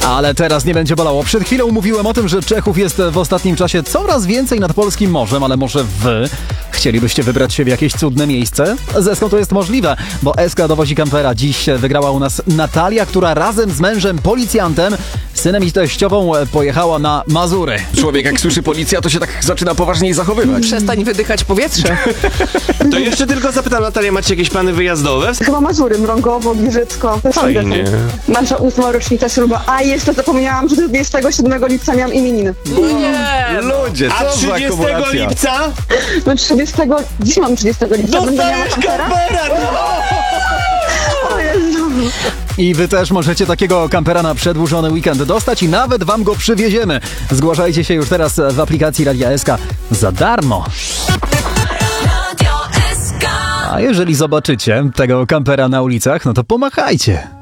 Ale teraz nie będzie bolało. Przed chwilą mówiłem o tym, że Czechów jest w ostatnim czasie coraz więcej nad polskim morzem, ale może wy chcielibyście wybrać się w jakieś cudne miejsce? Z Eską to jest możliwe, bo Eska dowozi kampera. Dziś wygrała u nas Natalia, która razem z mężem policjantem, synem i teściową pojechała na Mazury. Człowiek jak słyszy policja, to się tak zaczyna poważniej zachowywać. Przestań wydychać powietrze. To jeszcze tylko zapytam, Natalia, macie jakieś plany wyjazdowe? Chyba Mazury, Mrągowo, Giżycko. Fajnie. Nasza 8. rocznica ślubu. A jeszcze zapomniałam, że 27 lipca miałam imieniny. Nie. Ludzie, A co za 30 akumulacja? lipca? No 30... Dziś mam 30 lipca. Będę miała Dostajesz kampera? kampera! O Jezu. I wy też możecie takiego kampera na przedłużony weekend dostać i nawet wam go przywieziemy. Zgłaszajcie się już teraz w aplikacji Radia SK za darmo. A jeżeli zobaczycie tego kampera na ulicach, no to pomachajcie.